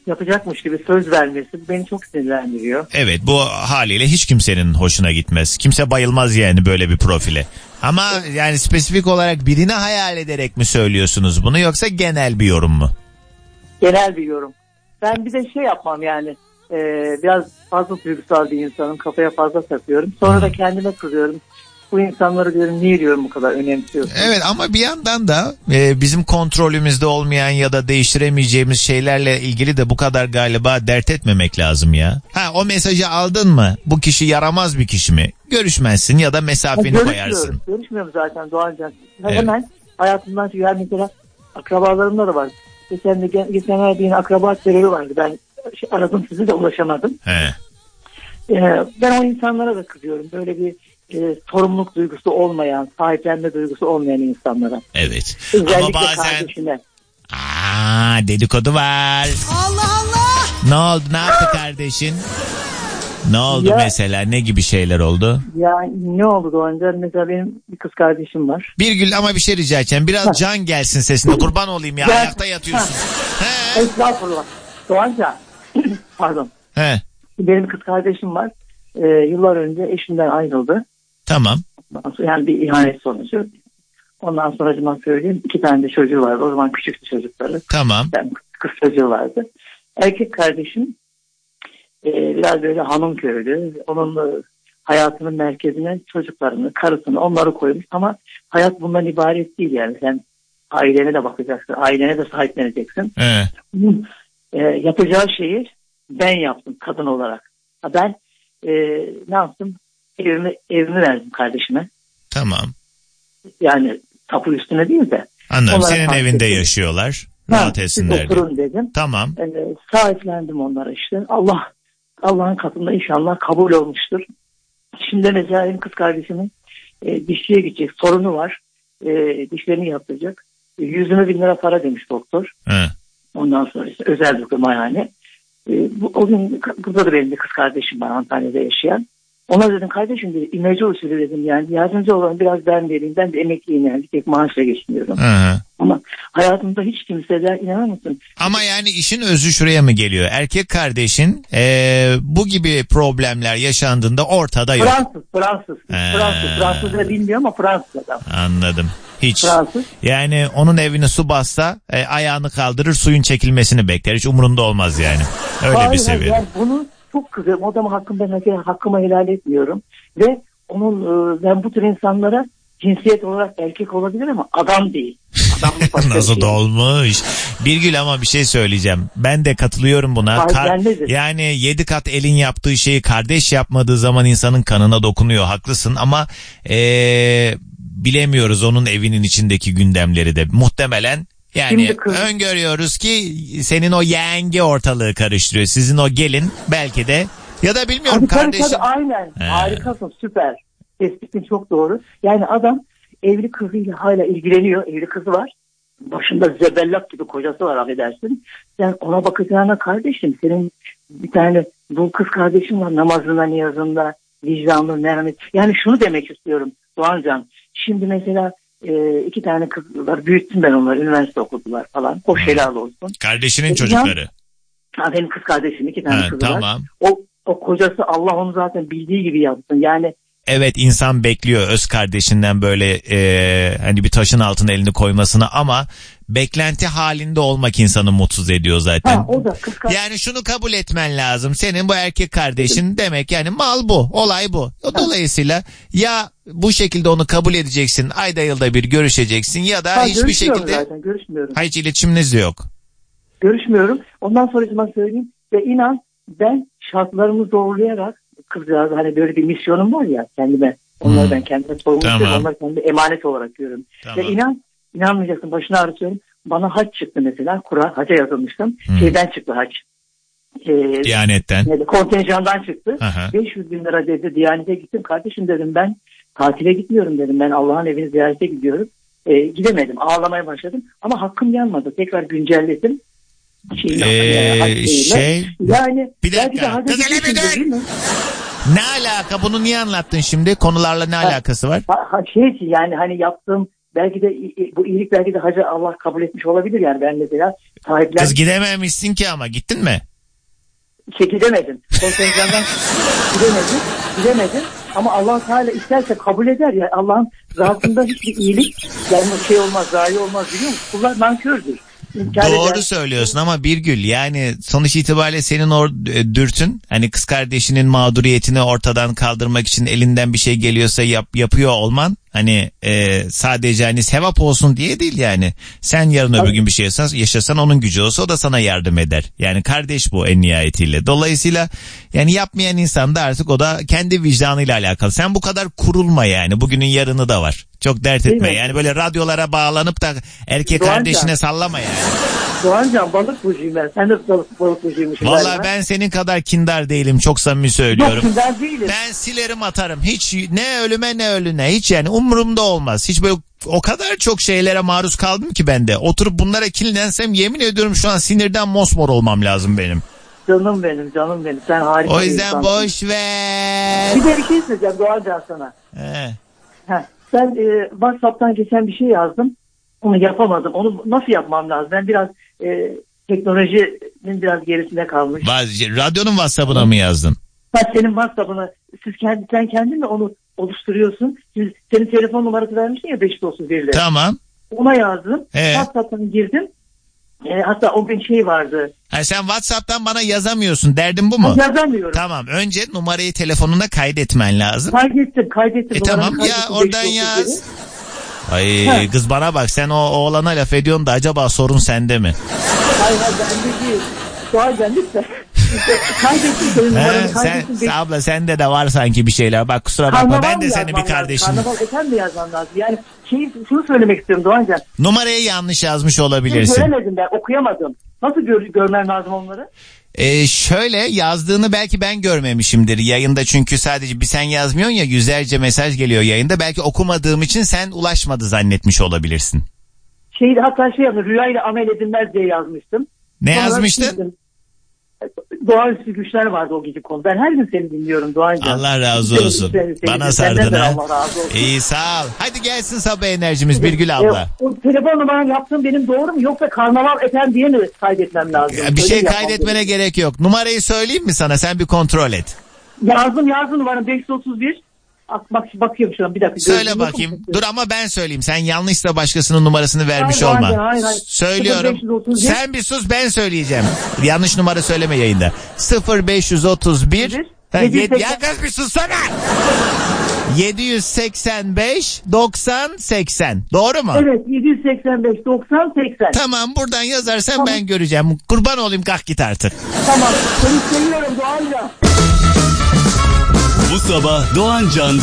yapacakmış gibi söz vermesi beni çok sinirlendiriyor. Evet, bu haliyle hiç kimsenin hoşuna gitmez. Kimse bayılmaz yani böyle bir profile. Ama yani spesifik olarak birini hayal ederek mi söylüyorsunuz bunu, yoksa genel bir yorum mu? Genel bir yorum. Ben bir de şey yapmam yani, biraz fazla duygusal bir insanım, kafaya fazla takıyorum. Sonra da kendime kızıyorum. Bu insanları diyorum, niye diyorum bu kadar önemsiyorsun? Evet, ama bir yandan da bizim kontrolümüzde olmayan ya da değiştiremeyeceğimiz şeylerle ilgili de bu kadar galiba dert etmemek lazım ya. O mesajı aldın mı? Bu kişi yaramaz bir kişi mi? Görüşmezsin ya da mesafeni koyarsın. Görüşmüyorum zaten Doğancan. Evet. Hemen hayatımdan çıkıyor. Yani mesela akrabalarımda da var. Geçenlerde yine akraba terörü vardı. Ben aradım sizi de ulaşamadım. Ben o insanlara da kızıyorum. Böyle bir sorumluluk duygusu olmayan, sahiplenme duygusu olmayan insanlara. Evet. Özellikle ama bazen kardeşine. Dedikodu var. Allah Allah. Ne oldu? Ne yaptı kardeşin? Ne oldu mesela? Ne gibi şeyler oldu? Ya ne oldu Doğancan? Mesela benim bir kız kardeşim var. Birgül, ama bir şey rica edeceğim. Biraz can gelsin sesine. Kurban olayım ya. Ayakta yatıyorsun. Estağfurullah. Doğancan. Pardon. Benim kız kardeşim var. Yıllar önce eşinden ayrıldı. Tamam. Yani bir ihanet sonucu. Ondan sonra söyleyeyim, 2 tane de çocuğu vardı. O zaman küçüktü çocukları. Tamam. Yani kız çocuğu vardı. Erkek kardeşim biraz böyle hanım köylü. Onun hayatının merkezine çocuklarını, karısını, onları koymuş. Ama hayat bundan ibaret değil yani. Sen ailene de bakacaksın. Ailene de sahipleneceksin. Yapacağı şeyi ben yaptım kadın olarak. Ben ne yaptım? Evimi verdim kardeşime. Tamam. Yani tapu üstüne değil de. Anladım. Senin evinde yaşıyorlar. Rahat etsinler diye. Oturun dedim. Tamam. Sahiplendim onlara işte. Allah'ın katında inşallah kabul olmuştur. Şimdi mesela benim kız kardeşimin dişçiye gidecek, sorunu var. Dişlerini yaptıracak. 120.000 lira para demiş doktor. Ondan sonra işte özel dokuma yani. O gün burada da benim bir kız kardeşim var, Antalya'da yaşayan. Ona dedim kardeşim, dedi, imece usulü dedim, yani yardımcı olan biraz ben vereyim. Ben de emekliyim yani, tek maaşla geçiniyorum. Ama hayatımda hiç kimseler, inanır mısın? Ama yani işin özü şuraya mı geliyor? Erkek kardeşin bu gibi problemler yaşandığında ortada yok. Fransız da bilmiyor ama Fransız adam. Anladım. Hiç. Fransız. Yani onun evini su bassa ayağını kaldırır, suyun çekilmesini bekler. Hiç umurunda olmaz yani. Öyle bir seviye. Yani bunu çok kızıyorum. O adamın hakkımı helal etmiyorum. Ve ben bu tür insanlara cinsiyet olarak erkek olabilir ama adam değil. Nasıl dolmuş. Birgül, ama bir şey söyleyeceğim. Ben de katılıyorum buna. Yani 7 kat elin yaptığı şeyi kardeş yapmadığı zaman insanın kanına dokunuyor. Haklısın ama bilemiyoruz onun evinin içindeki gündemleri de. Muhtemelen yani öngörüyoruz ki senin o yenge ortalığı karıştırıyor. Sizin o gelin belki de, ya da bilmiyorum kardeşim. Tabii, aynen. Harikasın, süper. Tespitin çok doğru. Yani adam evli kızıyla hala ilgileniyor. Evli kızı var. Başında zebellak gibi kocası var, affedersin. Sen ona bakacağına kardeşim, senin bir tane bu kız kardeşin var, namazında, niyazında, vicdanlı, merhamet. Yani şunu demek istiyorum Doğancan. Şimdi mesela 2 tane kız var, büyüttüm ben onları, üniversite okudular falan. O helal olsun. Kardeşinin çocukları. Benim kız kardeşim 2 tane kızı var. Tamam. O kocası, Allah onu zaten bildiği gibi yapsın. Yani evet, insan bekliyor öz kardeşinden böyle hani bir taşın altına elini koymasını, ama beklenti halinde olmak insanı mutsuz ediyor zaten. O da yani şunu kabul etmen lazım. Senin bu erkek kardeşin demek yani mal bu. Olay bu. Dolayısıyla ya bu şekilde onu kabul edeceksin. Ayda yılda bir görüşeceksin ya da hiçbir şekilde. Zaten görüşmüyorum. Hiç iletişiminiz de yok. Görüşmüyorum. Ondan sonra söyleyeyim ve inan, ben şartlarımı zorlayarak, kızcağız hani böyle bir misyonum var ya kendime. Onları ben kendime sorumluyum. Onları kendime emanet olarak görüyorum. Ve inanmayacaksın, başını ağrıtıyorum. Bana hac çıktı mesela. Hacca yazılmıştım. Şeyden çıktı hac. Diyanetten. Kontenjandan çıktı. 500.000 lira dedi. Diyanete gittim. Kardeşim dedim, ben tatile gitmiyorum dedim. Ben Allah'ın evini ziyarete gidiyorum. Gidemedim. Ağlamaya başladım. Ama hakkım yanmadı. Tekrar güncelledim. Yani bir dakika. Ne alaka? Bunu niye anlattın şimdi? Konularla ne alakası var? Yani hani yaptığım belki de bu iyilik belki de hacı Allah kabul etmiş olabilir yani ben mesela sahiplen. Kız gidememişsin ki ama gittin mi? Gidemedim. Kontenjandan gidemedim. Ama Allah Teala isterse kabul eder ya. Allah'ın zatında hiçbir iyilik yani şey olmaz, zayi olmaz biliyor musun? Kullar nankördür. Doğru söylüyorsun ama Birgül yani sonuç itibariyle senin dürtün hani kız kardeşinin mağduriyetini ortadan kaldırmak için elinden bir şey geliyorsa yapıyor olman hani sadece hani sevap olsun diye değil yani. Sen yarın öbür gün bir şey yaşasan onun gücü olsa o da sana yardım eder. Yani kardeş bu en nihayetiyle. Dolayısıyla yani yapmayan insan da artık o da kendi vicdanıyla alakalı. Sen bu kadar kurulma yani. Bugünün yarını da var. Çok dert etme. Yani böyle radyolara bağlanıp da erkek kardeşine sallama yani. Doğancan balık burcuyum ben. Sen de balık burcuymuşsun. Valla ben senin kadar kindar değilim. Çok samimi söylüyorum. Yok kindar değilim. Ben silerim atarım. Hiç ne ölüme ne ölüne. Hiç yani umurumda olmaz. Hiç böyle o kadar çok şeylere maruz kaldım ki ben de. Oturup bunlara kinlensem yemin ediyorum şu an sinirden mosmor olmam lazım benim. Canım benim. Sen harika. O yüzden boş ver. Bir de bir şey söyleyeceğim Doğancan sana. Ben WhatsApp'tan geçen bir şey yazdım. Onu yapamadım. Onu nasıl yapmam lazım? Ben biraz teknolojinin biraz gerisinde kalmış. Radyonun WhatsApp'ına mı yazdın? Senin WhatsApp'ını sen kendin mi onu oluşturuyorsun? Senin telefon numarası vermiştin ya 531'de. Tamam. Ona yazdım. WhatsApp'tan girdim. Hatta o gün şey vardı. Sen WhatsApp'tan bana yazamıyorsun. Derdin bu mu? Yazamıyorum. Tamam. Önce numarayı telefonuna kaydetmen lazım. Kaydettim. Tamam ya oradan yaz. Ay kız bana bak sen o oğlana laf ediyorsun da acaba sorun sende mi? Hayır bende değil. Doğacan lütfen. Sen abla sende de var sanki bir şeyler. Bak kusura bakma Karnaval ben de senin bir kardeşinim. Karnaval Eten mi yazmam lazım? Yani şunu söylemek istiyorum Doğancan. Numarayı yanlış yazmış olabilirsin. Göremedim ben okuyamadım. Nasıl görmem lazım onları? Şöyle yazdığını belki ben görmemişimdir yayında çünkü sadece bir sen yazmıyorsun ya yüzlerce mesaj geliyor yayında belki okumadığım için sen ulaşmadı zannetmiş olabilirsin. Hatta rüyayla amel edilmez diye yazmıştım. Ne yazmıştın? Doğaüstü güçler vardı o gece konu. Ben her gün seni dinliyorum Doğancan. Allah razı olsun. Bana sardın ha. İyi sağ ol. Hadi gelsin sabah enerjimiz Birgül abla. O telefon numaranı yaptığım benim doğru mu yoksa Karnaval Eten diye mi kaydetmem lazım? Bir şey kaydetmene gerek yok. Numarayı söyleyeyim mi sana? Sen bir kontrol et. Yazdım numaranı 531. Bakıyorum şu an bir dakika. Söyle bakayım. Dur ama ben söyleyeyim. Sen yanlışsa başkasının numarasını vermiş olma. Hayır. Söylüyorum. Sen bir sus ben söyleyeceğim. Yanlış numara söyleme yayında. 0531 ya kız bir sussana. 785 90 80. Doğru mu? Evet 785 90 80. Tamam buradan yazarsan ben göreceğim. Kurban olayım kalk git artık. Tamam. Seni seviyorum Doğancan. Bu sabah Doğan Can'da